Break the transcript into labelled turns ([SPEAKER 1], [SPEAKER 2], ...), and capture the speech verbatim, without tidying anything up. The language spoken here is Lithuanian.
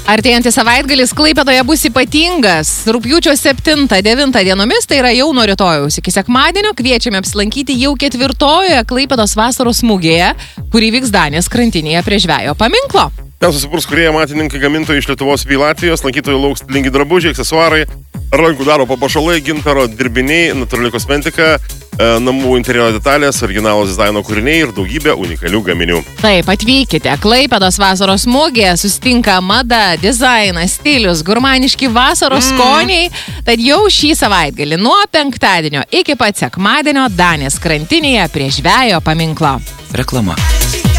[SPEAKER 1] Artėjantis savaitgalis Klaipėdoje bus ypatingas. Rugpjūčio septintą devintą dienomis, tai yra jau nuo rytojaus iki sekmadienio, kviečiame apsilankyti jau ketvirtojoje Klaipėdos vasaros mugėje, kuri vyks Danės krantinėje prie žvejo paminklo.
[SPEAKER 2] Ten susiburs kūrėjai, amatininkai, gamintojai iš Lietuvos bei Latvijos, lankytojų lauks stilingi drabužiai, aksesuarai, rankų darbo papuošalai, gintaro dirbiniai, natūrali kosmetika, namų interjero detalės, originalūs dizaino kūriniai ir daugybė unikalių gaminių.
[SPEAKER 1] Taip, atvykite. Klaipėdos vasaros mugėje susitinka mada, dizainas, stilius, gurmaniški vasaros mm. skoniai. Tad jau šį savaitgalį nuo penktadienio iki pat sekmadienio Danės krantinėje prie žvejo paminklo.
[SPEAKER 3] Reklama.